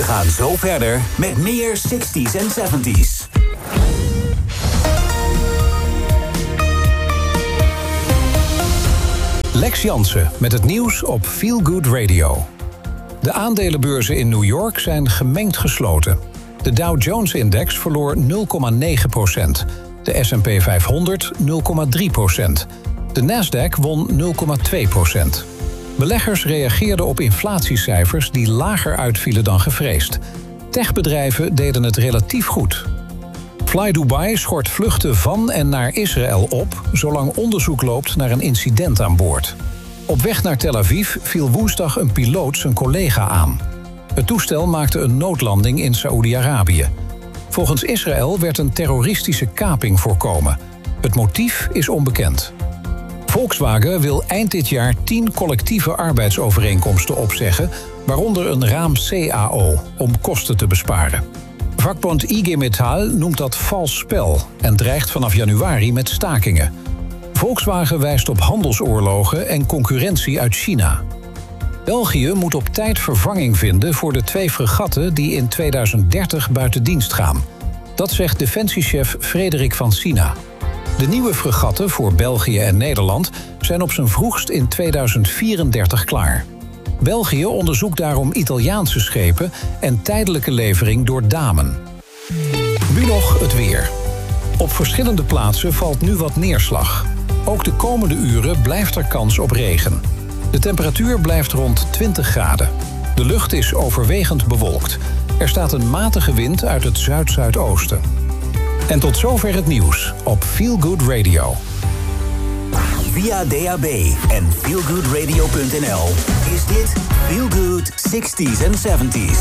We gaan zo verder met meer 60s en 70s. Lex Jansen met het nieuws op Feel Good Radio. De aandelenbeurzen in New York zijn gemengd gesloten. De Dow Jones-index verloor 0,9%. De S&P 500 0,3%. De Nasdaq won 0,2%. Beleggers reageerden op inflatiecijfers die lager uitvielen dan gevreesd. Techbedrijven deden het relatief goed. Fly Dubai schort vluchten van en naar Israël op, zolang onderzoek loopt naar een incident aan boord. Op weg naar Tel Aviv viel woensdag een piloot zijn collega aan. Het toestel maakte een noodlanding in Saoedi-Arabië. Volgens Israël werd een terroristische kaping voorkomen. Het motief is onbekend. Volkswagen wil eind dit jaar 10 collectieve arbeidsovereenkomsten opzeggen, waaronder een raam-CAO, om kosten te besparen. Vakbond IG Metall noemt dat vals spel en dreigt vanaf januari met stakingen. Volkswagen wijst op handelsoorlogen en concurrentie uit China. België moet op tijd vervanging vinden voor de 2 fregatten die in 2030 buiten dienst gaan. Dat zegt defensiechef Frederik van Sina. De nieuwe fregatten voor België en Nederland zijn op zijn vroegst in 2034 klaar. België onderzoekt daarom Italiaanse schepen en tijdelijke levering door Damen. Nu nog het weer. Op verschillende plaatsen valt nu wat neerslag. Ook de komende uren blijft er kans op regen. De temperatuur blijft rond 20 graden. De lucht is overwegend bewolkt. Er staat een matige wind uit het zuid-zuidoosten. En tot zover het nieuws op Feel Good Radio. Via DAB en feelgoodradio.nl is dit Feel Good 60s en 70s.